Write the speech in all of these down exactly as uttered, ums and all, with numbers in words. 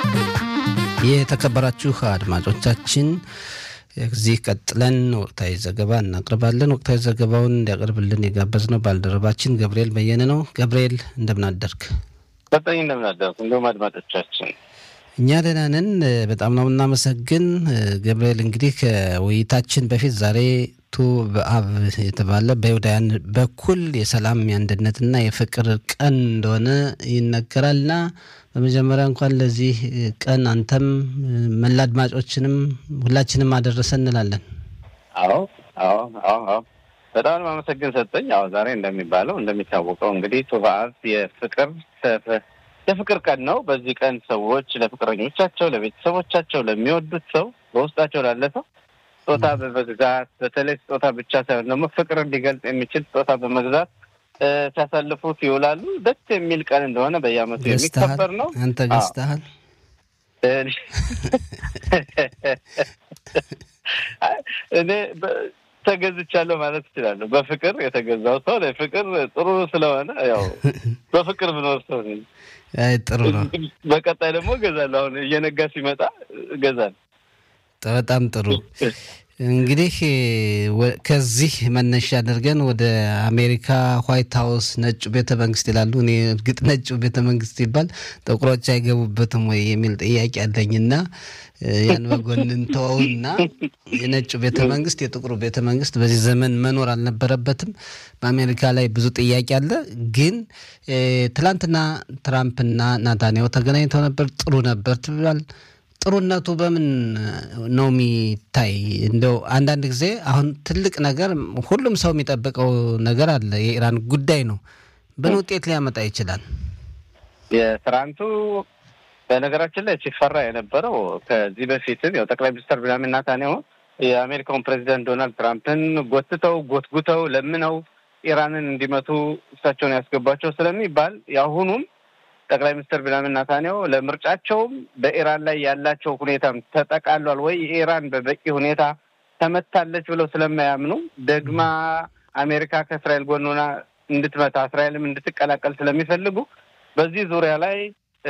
የተከበራችሁ አድማጮቻችን እዚህ ቀጥለን ወቅታዊ ዘገባ እናቀርባለን። ወቅታዊ ዘገባውን እንዲያቀርብልን የጋበዝነው ባልደረባችን ገብርኤል በየነ ነው። ገብርኤል እንደምን አደርክ? በጣም እንደምን አደርክ? እንደውም አድማጮቻችን እኛ ደህና ነን። በጣም ነው የምናመሰግን። ገብርኤል እንግዲህ ከውይይታችን በፊት ዛሬ ቱ በአብ የተባለ በይሁዳውያን በኩል የሰላም የአንድነትና የፍቅር ቀን እንደሆነ ይነገራልና በመጀመሪያ እንኳን ለዚህ ቀን አንተም መላ አድማጮችንም ሁላችንም አደረሰ እንላለን። አዎ አዎ አዎ በጣም ማመሰግን ሰጠኝ። አዎ ዛሬ እንደሚባለው እንደሚታወቀው እንግዲህ ቱ በአብ የፍቅር የፍቅር ቀን ነው። በዚህ ቀን ሰዎች ለፍቅረኞቻቸው፣ ለቤተሰቦቻቸው፣ ለሚወዱት ሰው በውስጣቸው ላለ ሰው ስጦታ በመግዛት በተለይ ስጦታ ብቻ ሳይሆን ደግሞ ፍቅር እንዲገልጽ የሚችል ስጦታ በመግዛት ሲያሳልፉት ይውላሉ። ደስ የሚል ቀን እንደሆነ በየዓመቱ የሚከበር ነው። አንተ ገዝተሃል? እኔ ተገዝቻለሁ ማለት እችላለሁ። በፍቅር የተገዛው ሰው ለፍቅር ጥሩ ስለሆነ ያው በፍቅር ብኖር ሰው ነኝ። አይ ጥሩ ነው። በቀጣይ ደግሞ እገዛለሁ። አሁን እየነጋ ሲመጣ እገዛለሁ። በጣም ጥሩ። እንግዲህ ከዚህ መነሻ አድርገን ወደ አሜሪካ ዋይት ሃውስ ነጩ ቤተ መንግስት ይላሉ። እኔ እርግጥ ነጩ ቤተ መንግስት ይባል ጥቁሮች አይገቡበትም ወይ የሚል ጥያቄ አለኝና ያን በጎንን ተወውና የነጩ ቤተ መንግስት የጥቁሩ ቤተ መንግስት በዚህ ዘመን መኖር አልነበረበትም። በአሜሪካ ላይ ብዙ ጥያቄ አለ። ግን ትላንትና ትራምፕና ናታንያሁ ተገናኝተው ነበር። ጥሩ ነበር ትብሏል። ጥሩነቱ በምን ነው የሚታይ? እንደው አንዳንድ ጊዜ አሁን ትልቅ ነገር ሁሉም ሰው የሚጠብቀው ነገር አለ። የኢራን ጉዳይ ነው። ምን ውጤት ሊያመጣ ይችላል? የትራንቱ በነገራችን ላይ ሲፈራ የነበረው ከዚህ በፊትም ያው ጠቅላይ ሚኒስትር ቤንያሚን ኔታንያሁ የአሜሪካውን ፕሬዚዳንት ዶናልድ ትራምፕን ጎትተው ጎትጉተው ለምነው ኢራንን እንዲመቱ እሳቸውን ያስገባቸው ስለሚባል ያሁኑም ጠቅላይ ሚኒስትር ቤንያሚን ኔታንያሁ ለምርጫቸውም በኢራን ላይ ያላቸው ሁኔታም ተጠቃሏል ወይ ኢራን በበቂ ሁኔታ ተመታለች ብለው ስለማያምኑ ደግማ አሜሪካ ከእስራኤል ጎን ሆና እንድትመታ እስራኤልም እንድትቀላቀል ስለሚፈልጉ በዚህ ዙሪያ ላይ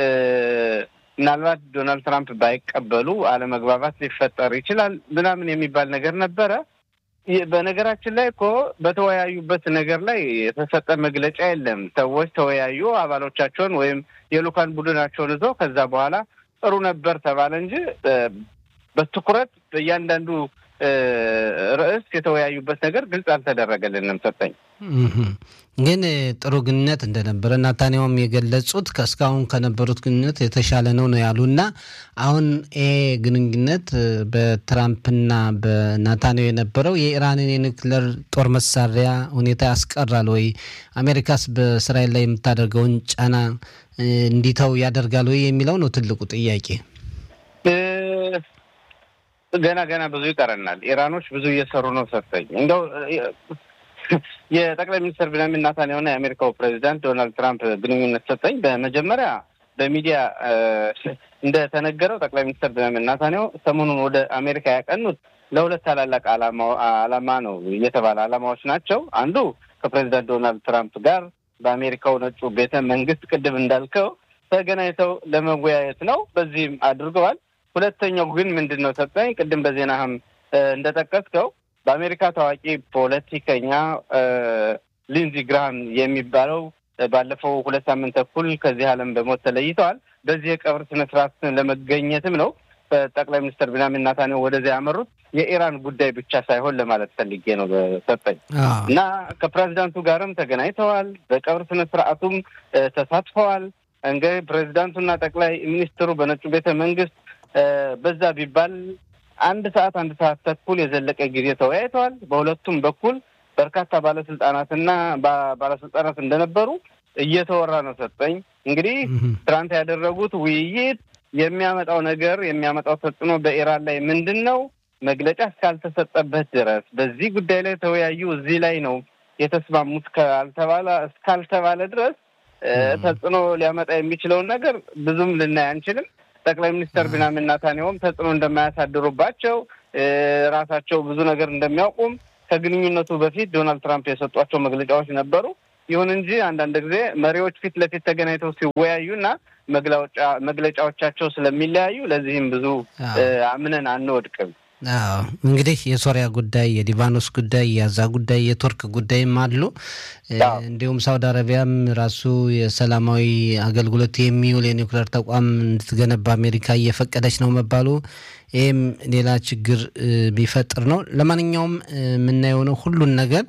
ምናልባት ዶናልድ ትራምፕ ባይቀበሉ አለመግባባት ሊፈጠር ይችላል ምናምን የሚባል ነገር ነበረ። በነገራችን ላይ እኮ በተወያዩበት ነገር ላይ የተሰጠ መግለጫ የለም። ሰዎች ተወያዩ፣ አባሎቻቸውን ወይም የልኡካን ቡድናቸውን ይዘው ከዛ በኋላ ጥሩ ነበር ተባለ እንጂ በትኩረት በእያንዳንዱ ርዕስ የተወያዩበት ነገር ግልጽ አልተደረገልንም። ሰጠኝ ግን ጥሩ ግንኙነት እንደነበረ ናታንያሁም የገለጹት ከእስካሁን ከነበሩት ግንኙነት የተሻለ ነው ነው ያሉና አሁን ይሄ ግንኙነት በትራምፕና በናታንያሁ የነበረው የኢራንን የኒውክሌር ጦር መሳሪያ ሁኔታ ያስቀራል ወይ? አሜሪካስ በእስራኤል ላይ የምታደርገውን ጫና እንዲተው ያደርጋል ወይ የሚለው ነው ትልቁ ጥያቄ። ገና ገና ብዙ ይቀረናል። ኢራኖች ብዙ እየሰሩ ነው። ሰጠኝ እንደው የጠቅላይ ሚኒስትር ቤንያሚን ኔታንያሁና የአሜሪካው ፕሬዚዳንት ዶናልድ ትራምፕ ግንኙነት ሰጠኝ በመጀመሪያ በሚዲያ እንደተነገረው ጠቅላይ ሚኒስትር ቤንያሚን ኔታንያሁ ሰሞኑን ወደ አሜሪካ ያቀኑት ለሁለት ታላላቅ ዓላማ ዓላማ ነው የተባለ ዓላማዎች ናቸው። አንዱ ከፕሬዚዳንት ዶናልድ ትራምፕ ጋር በአሜሪካው ነጩ ቤተ መንግስት ቅድም እንዳልከው ተገናኝተው ለመወያየት ነው። በዚህም አድርገዋል። ሁለተኛው ግን ምንድነው ሰጠኝ ቅድም በዜናህም እንደተጠቀስከው በአሜሪካ ታዋቂ ፖለቲከኛ ሊንዚ ግራሃም የሚባለው ባለፈው ሁለት ሳምንት ተኩል ከዚህ ዓለም በሞት ተለይተዋል። በዚህ የቀብር ስነ ስርዓት ለመገኘትም ነው ጠቅላይ ሚኒስትር ቤንያሚን ኔታንያሁ ወደዚያ ያመሩት። የኢራን ጉዳይ ብቻ ሳይሆን ለማለት ፈልጌ ነው ሰጠኝ እና ከፕሬዝዳንቱ ጋርም ተገናኝተዋል። በቀብር ስነ ስርዓቱም ተሳትፈዋል። እንግዲህ ፕሬዝዳንቱና ጠቅላይ ሚኒስትሩ በነጩ ቤተ መንግስት በዛ ቢባል አንድ ሰዓት አንድ ሰዓት ተኩል የዘለቀ ጊዜ ተወያይተዋል። በሁለቱም በኩል በርካታ ባለስልጣናትና ባለስልጣናት እንደነበሩ እየተወራ ነው ሰጠኝ። እንግዲህ ትናንት ያደረጉት ውይይት የሚያመጣው ነገር የሚያመጣው ተጽዕኖ በኢራን ላይ ምንድነው? መግለጫ እስካልተሰጠበት ድረስ በዚህ ጉዳይ ላይ ተወያዩ፣ እዚህ ላይ ነው የተስማሙት ካልተባለ እስካልተባለ ድረስ ተጽዕኖ ሊያመጣ የሚችለውን ነገር ብዙም ልናይ አንችልም። ጠቅላይ ሚኒስትር ቤንያሚን ኔታንያሁም ተጽዕኖ እንደማያሳድሩባቸው ራሳቸው ብዙ ነገር እንደሚያውቁም ከግንኙነቱ በፊት ዶናልድ ትራምፕ የሰጧቸው መግለጫዎች ነበሩ። ይሁን እንጂ አንዳንድ ጊዜ መሪዎች ፊት ለፊት ተገናኝተው ሲወያዩና መግለጫ መግለጫዎቻቸው ስለሚለያዩ ለዚህም ብዙ አምነን አንወድቅም። አዎ እንግዲህ የሶሪያ ጉዳይ፣ የሊባኖስ ጉዳይ፣ የጋዛ ጉዳይ፣ የቱርክ ጉዳይም አሉ። እንዲሁም ሳውዲ አረቢያም ራሱ የሰላማዊ አገልግሎት የሚውል የኒውክሌር ተቋም እንድትገነባ አሜሪካ እየፈቀደች ነው መባሉ ይህም ሌላ ችግር ቢፈጥር ነው። ለማንኛውም የምናየው ነው ሁሉን ነገር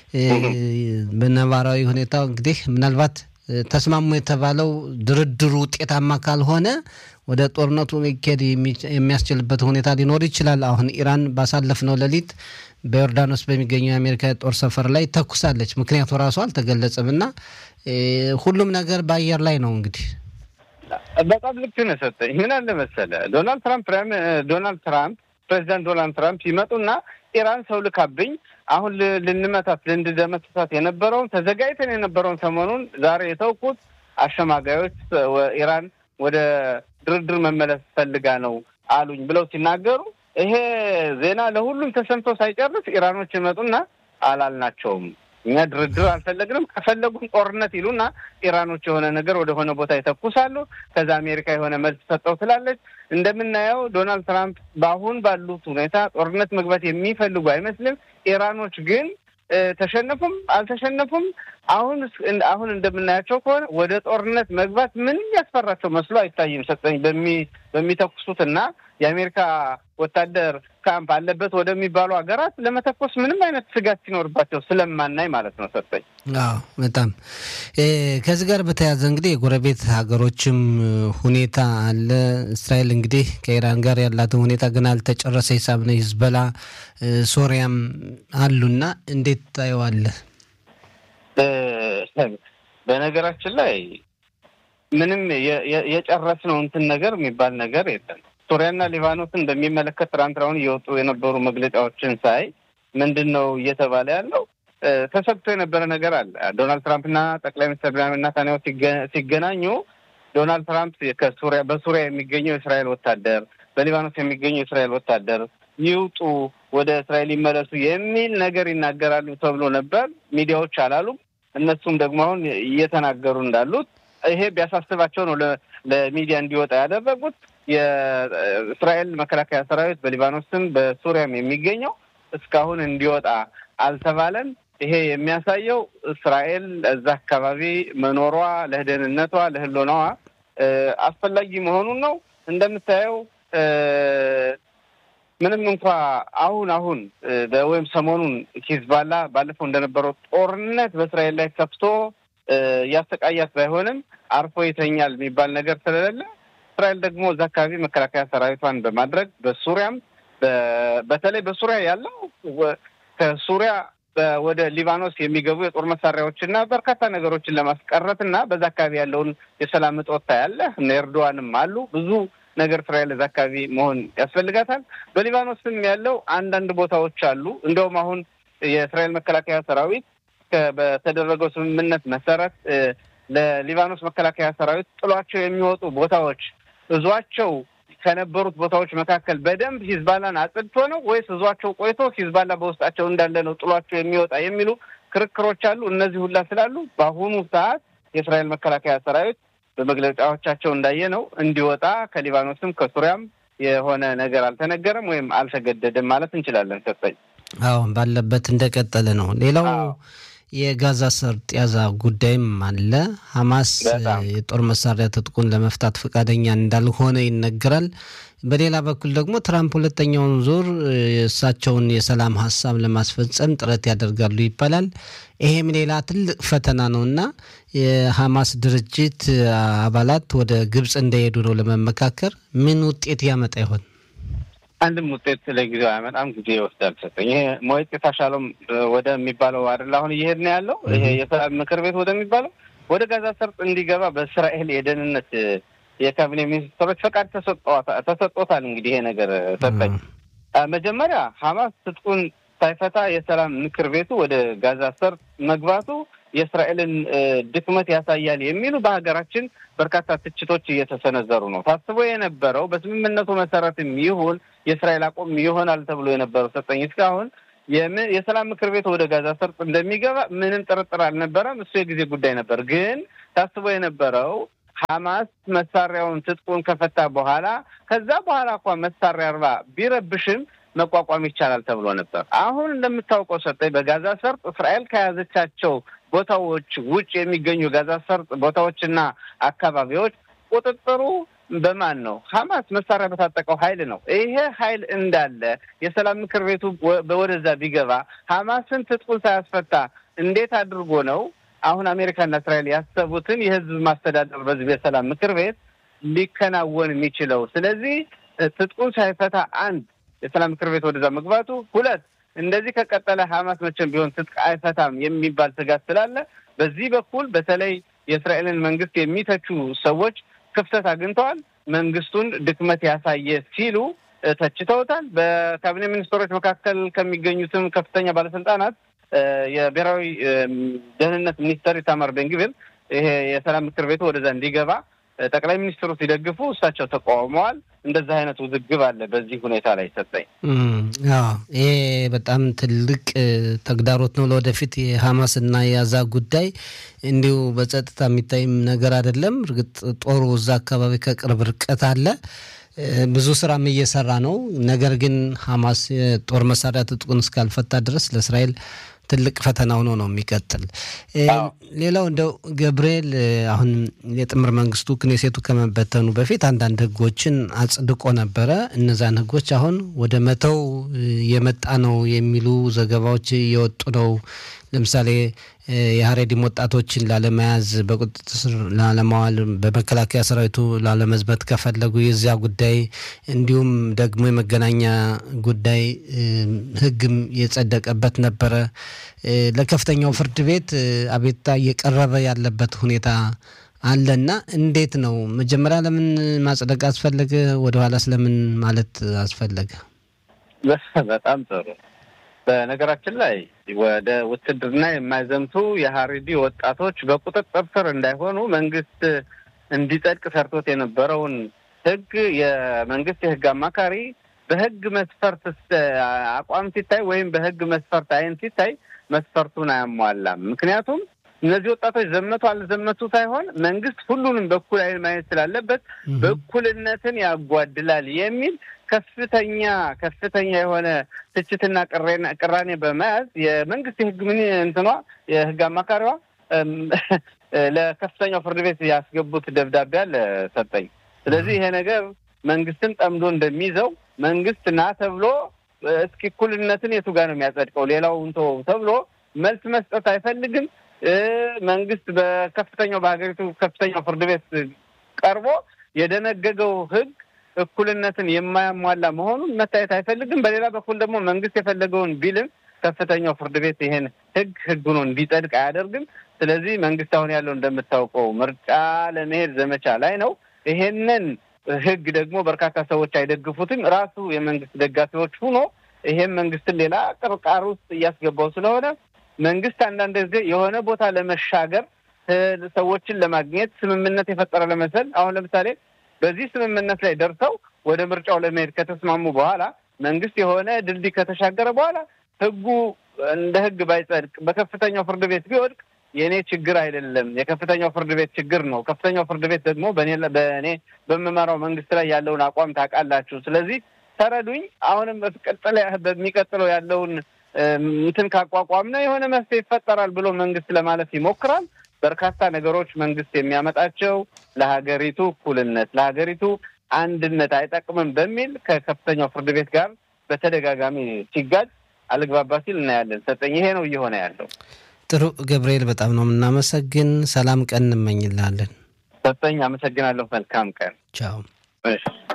በነባራዊ ሁኔታ እንግዲህ ምናልባት ተስማሙ የተባለው ድርድሩ ውጤታማ ካልሆነ ወደ ጦርነቱ ሊኬድ የሚያስችልበት ሁኔታ ሊኖር ይችላል። አሁን ኢራን ባሳለፍነው ሌሊት በዮርዳኖስ በሚገኘው የአሜሪካ ጦር ሰፈር ላይ ተኩሳለች። ምክንያቱ ራሱ አልተገለጸምና ሁሉም ነገር በአየር ላይ ነው። እንግዲህ በጣም ልክ ነው ሰጠኝ። ምን አለ መሰለህ ዶናልድ ትራምፕ ዶናልድ ትራምፕ ፕሬዚዳንት ዶናልድ ትራምፕ ይመጡና ኢራን ሰው ልካብኝ አሁን ልንመታት ልንደመሰሳት የነበረውን ተዘጋጅተን የነበረውን ሰሞኑን ዛሬ የተውኩት አሸማጋዮች ኢራን ወደ ድርድር መመለስ ፈልጋ ነው አሉኝ ብለው ሲናገሩ ይሄ ዜና ለሁሉም ተሰምቶ ሳይጨርስ ኢራኖች ይመጡና አላልናቸውም፣ እኛ ድርድር አልፈለግንም፣ ከፈለጉም ጦርነት ይሉና ኢራኖች የሆነ ነገር ወደ ሆነ ቦታ ይተኩሳሉ። ከዛ አሜሪካ የሆነ መልስ ሰጠው ትላለች። እንደምናየው ዶናልድ ትራምፕ በአሁን ባሉት ሁኔታ ጦርነት መግባት የሚፈልጉ አይመስልም። ኢራኖች ግን ተሸነፉም አልተሸነፉም አሁን አሁን እንደምናያቸው ከሆነ ወደ ጦርነት መግባት ምንም ያስፈራቸው መስሎ አይታይም። ሰጠኝ በሚ በሚተኩሱትና የአሜሪካ ወታደር ካምፕ አለበት ወደሚባሉ ሀገራት ለመተኮስ ምንም አይነት ስጋት ሲኖርባቸው ስለማናይ ማለት ነው። ሰጠኝ አዎ በጣም ከዚህ ጋር በተያያዘ እንግዲህ የጎረቤት ሀገሮችም ሁኔታ አለ። እስራኤል እንግዲህ ከኢራን ጋር ያላትን ሁኔታ ግን አልተጨረሰ ሂሳብ ነው። ሂዝቦላ ሶሪያም አሉና እንዴት ታየዋለህ? በነገራችን ላይ ምንም የጨረስነው እንትን ነገር የሚባል ነገር የለም። ሶሪያና ሊባኖስን በሚመለከት ትራንትራውን እየወጡ የነበሩ መግለጫዎችን ሳይ ምንድነው እየተባለ ያለው ተሰብቶ የነበረ ነገር አለ። ዶናልድ ትራምፕና ጠቅላይ ሚኒስትር ቤንያሚን ኔታንያሁ ሲገናኙ ዶናልድ ትራምፕ ከሱሪያ በሱሪያ የሚገኘው የእስራኤል ወታደር በሊባኖስ የሚገኘው የእስራኤል ወታደር ይውጡ፣ ወደ እስራኤል ይመለሱ የሚል ነገር ይናገራሉ ተብሎ ነበር። ሚዲያዎች አላሉም። እነሱም ደግሞ አሁን እየተናገሩ እንዳሉት ይሄ ቢያሳስባቸው ነው ለሚዲያ እንዲወጣ ያደረጉት። የእስራኤል መከላከያ ሰራዊት በሊባኖስም በሱሪያም የሚገኘው እስካሁን እንዲወጣ አልተባለም። ይሄ የሚያሳየው እስራኤል እዛ አካባቢ መኖሯ ለደህንነቷ ለህልውናዋ አስፈላጊ መሆኑን ነው። እንደምታየው ምንም እንኳ አሁን አሁን ወይም ሰሞኑን ሂዝቦላ ባለፈው እንደነበረው ጦርነት በእስራኤል ላይ ከፍቶ ያሰቃያት ባይሆንም አርፎ ይተኛል የሚባል ነገር ስለሌለ እስራኤል ደግሞ እዛ አካባቢ መከላከያ ሰራዊቷን በማድረግ በሱሪያም በተለይ በሱሪያ ያለው ከሱሪያ ወደ ሊባኖስ የሚገቡ የጦር መሳሪያዎችና በርካታ ነገሮችን ለማስቀረትና በዛ አካባቢ ያለውን የሰላም እጦታ ያለ እነ ኤርዶዋንም አሉ ብዙ ነገር እስራኤል እዛ አካባቢ መሆን ያስፈልጋታል። በሊባኖስም ያለው አንዳንድ ቦታዎች አሉ። እንደውም አሁን የእስራኤል መከላከያ ሰራዊት በተደረገው ስምምነት መሰረት ለሊባኖስ መከላከያ ሰራዊት ጥሏቸው የሚወጡ ቦታዎች እዟቸው ከነበሩት ቦታዎች መካከል በደንብ ሂዝቦላን አጽድቶ ነው ወይስ እዟቸው ቆይቶ ሂዝቦላ በውስጣቸው እንዳለ ነው ጥሏቸው የሚወጣ የሚሉ ክርክሮች አሉ። እነዚህ ሁላ ስላሉ በአሁኑ ሰዓት የእስራኤል መከላከያ ሰራዊት በመግለጫዎቻቸው እንዳየነው እንዲወጣ ከሊባኖስም ከሱሪያም የሆነ ነገር አልተነገረም ወይም አልተገደደም ማለት እንችላለን። ሰጠኝ አዎ ባለበት እንደቀጠለ ነው። ሌላው የጋዛ ሰርጥ ያዛ ጉዳይም አለ። ሐማስ የጦር መሳሪያ ትጥቁን ለመፍታት ፈቃደኛ እንዳልሆነ ይነገራል። በሌላ በኩል ደግሞ ትራምፕ ሁለተኛውን ዙር የእሳቸውን የሰላም ሀሳብ ለማስፈጸም ጥረት ያደርጋሉ ይባላል። ይሄም ሌላ ትልቅ ፈተና ነውና የሐማስ ድርጅት አባላት ወደ ግብጽ እንደሄዱ ነው ለመመካከር። ምን ውጤት ያመጣ ይሆን? አንድም ውጤት ለጊዜው አያመጣም፣ ጊዜ ይወስዳል። ሰጠኝ ይሄ ሞይት ታሻሎም ወደሚባለው አይደል አሁን እየሄድን ያለው ይሄ የሰላም ምክር ቤት ወደሚባለው ወደ ጋዛ ሰርጥ እንዲገባ በእስራኤል የደህንነት የካቢኔ ሚኒስትሮች ፈቃድ ተሰጥቶታል። እንግዲህ ይሄ ነገር ሰጠኝ መጀመሪያ ሐማስ ትጥቁን ሳይፈታ የሰላም ምክር ቤቱ ወደ ጋዛ ሰርጥ መግባቱ የእስራኤልን ድክመት ያሳያል የሚሉ በሀገራችን በርካታ ትችቶች እየተሰነዘሩ ነው። ታስቦ የነበረው በስምምነቱ መሰረትም ይሁን የእስራኤል አቋም ይሆናል ተብሎ የነበረው ሰጠኝ እስካሁን የሰላም ምክር ቤት ወደ ጋዛ ሰርጥ እንደሚገባ ምንም ጥርጥር አልነበረም። እሱ የጊዜ ጉዳይ ነበር። ግን ታስቦ የነበረው ሐማስ መሳሪያውን ትጥቁን ከፈታ በኋላ ከዛ በኋላ እንኳን መሳሪያ አርባ ቢረብሽም መቋቋም ይቻላል ተብሎ ነበር። አሁን እንደምታውቀው ሰጠኝ በጋዛ ሰርጥ እስራኤል ከያዘቻቸው ቦታዎች ውጭ የሚገኙ ጋዛ ሰርጥ ቦታዎችና አካባቢዎች ቁጥጥሩ በማን ነው? ሐማስ መሳሪያ በታጠቀው ኃይል ነው። ይሄ ኃይል እንዳለ የሰላም ምክር ቤቱ ወደዛ ቢገባ ሐማስን ትጥቁን ሳያስፈታ እንዴት አድርጎ ነው አሁን አሜሪካና እስራኤል ያሰቡትን የህዝብ ማስተዳደር በዚህ የሰላም ምክር ቤት ሊከናወን የሚችለው? ስለዚህ ትጥቁን ሳይፈታ አንድ የሰላም ምክር ቤት ወደዛ መግባቱ፣ ሁለት እንደዚህ ከቀጠለ ሐማስ መቼም ቢሆን ትጥቅ አይፈታም የሚባል ስጋት ስላለ በዚህ በኩል በተለይ የእስራኤልን መንግስት የሚተቹ ሰዎች ክፍተት አግኝተዋል። መንግስቱን ድክመት ያሳየ ሲሉ ተችተውታል። በካቢኔ ሚኒስትሮች መካከል ከሚገኙትም ከፍተኛ ባለስልጣናት የብሔራዊ ደህንነት ሚኒስትር ኢታማር ቤን-ግቪር ይሄ የሰላም ምክር ቤቱ ወደዛ እንዲገባ ጠቅላይ ሚኒስትሩ ሲደግፉ እሳቸው ተቃውመዋል። እንደዚህ አይነት ውዝግብ አለ በዚህ ሁኔታ ላይ ሰጠኝ። አዎ ይሄ በጣም ትልቅ ተግዳሮት ነው ለወደፊት የሐማስ እና የጋዛ ጉዳይ እንዲሁ በጸጥታ የሚታይም ነገር አይደለም። እርግጥ ጦሩ እዛ አካባቢ ከቅርብ ርቀት አለ፣ ብዙ ስራም እየሰራ ነው። ነገር ግን ሐማስ የጦር መሳሪያ ትጥቁን እስካልፈታ ድረስ ለእስራኤል ትልቅ ፈተና ሆኖ ነው የሚቀጥል። ሌላው እንደው ገብርኤል አሁን የጥምር መንግስቱ ክኔሴቱ ከመበተኑ በፊት አንዳንድ ህጎችን አጽድቆ ነበረ። እነዛን ህጎች አሁን ወደ መተው የመጣ ነው የሚሉ ዘገባዎች እየወጡ ነው። ለምሳሌ የሀሬዲም ወጣቶችን ላለመያዝ በቁጥጥር ስር ላለማዋል በመከላከያ ሰራዊቱ ላለመዝበት ከፈለጉ የዚያ ጉዳይ እንዲሁም ደግሞ የመገናኛ ጉዳይ ህግም የጸደቀበት ነበረ። ለከፍተኛው ፍርድ ቤት አቤቱታ እየቀረበ ያለበት ሁኔታ አለና እንዴት ነው መጀመሪያ ለምን ማጽደቅ አስፈለገ? ወደኋላ ስለምን ማለት አስፈለገ? በጣም ጥሩ። በነገራችን ላይ ወደ ውትድርና የማይዘምቱ የሀሬዲ ወጣቶች በቁጥጥር ስር እንዳይሆኑ መንግስት እንዲጸድቅ ሰርቶት የነበረውን ህግ የመንግስት የህግ አማካሪ በህግ መስፈርት አቋም ሲታይ ወይም በህግ መስፈርት አይን ሲታይ መስፈርቱን አያሟላም። ምክንያቱም እነዚህ ወጣቶች ዘመቱ አልዘመቱ ሳይሆን መንግስት ሁሉንም በኩል አይን ማየት ስላለበት በኩልነትን ያጓድላል የሚል ከፍተኛ ከፍተኛ የሆነ ትችትና ቅራኔ በመያዝ የመንግስት የህግ ምን እንትኗ የህግ አማካሪዋ ለከፍተኛው ፍርድ ቤት ያስገቡት ደብዳቤ አለ ሰጠኝ። ስለዚህ ይሄ ነገር መንግስትን ጠምዶ እንደሚይዘው መንግስት ና ተብሎ እስኪ እኩልነትን የቱ ጋር ነው የሚያጸድቀው ሌላውን ተው ተብሎ መልስ መስጠት አይፈልግም። መንግስት በከፍተኛው በሀገሪቱ ከፍተኛው ፍርድ ቤት ቀርቦ የደነገገው ህግ እኩልነትን የማያሟላ መሆኑን መታየት አይፈልግም። በሌላ በኩል ደግሞ መንግስት የፈለገውን ቢልም ከፍተኛው ፍርድ ቤት ይሄን ህግ ህግ ሆኖ እንዲጸድቅ አያደርግም። ስለዚህ መንግስት አሁን ያለው እንደምታውቀው ምርጫ ለመሄድ ዘመቻ ላይ ነው። ይሄንን ህግ ደግሞ በርካታ ሰዎች አይደግፉትም። ራሱ የመንግስት ደጋፊዎች ሆኖ ይሄን መንግስትን ሌላ ቅርቃር ውስጥ እያስገባው ስለሆነ መንግስት አንዳንድ ጊዜ የሆነ ቦታ ለመሻገር ሰዎችን ለማግኘት ስምምነት የፈጠረ ለመሰል አሁን ለምሳሌ በዚህ ስምምነት ላይ ደርሰው ወደ ምርጫው ለመሄድ ከተስማሙ በኋላ መንግስት የሆነ ድልድይ ከተሻገረ በኋላ ህጉ እንደ ህግ ባይጸድቅ በከፍተኛው ፍርድ ቤት ቢወድቅ የኔ ችግር አይደለም፣ የከፍተኛው ፍርድ ቤት ችግር ነው። ከፍተኛው ፍርድ ቤት ደግሞ በኔ በእኔ በመመራው መንግስት ላይ ያለውን አቋም ታውቃላችሁ። ስለዚህ ተረዱኝ። አሁንም በቀጥታ በሚቀጥለው ያለውን እንትን ካቋቋም ነው የሆነ መፍትሄ ይፈጠራል ብሎ መንግስት ለማለፍ ይሞክራል። በርካታ ነገሮች መንግስት የሚያመጣቸው ለሀገሪቱ እኩልነት ለሀገሪቱ አንድነት አይጠቅምም በሚል ከከፍተኛው ፍርድ ቤት ጋር በተደጋጋሚ ሲጋጭ አልግባባ ሲል እናያለን። ሰጠኝ ይሄ ነው እየሆነ ያለው። ጥሩ ገብርኤል፣ በጣም ነው የምናመሰግን። ሰላም ቀን እንመኝልሃለን። ሰጠኝ አመሰግናለሁ። መልካም ቀን። ቻው። እሺ።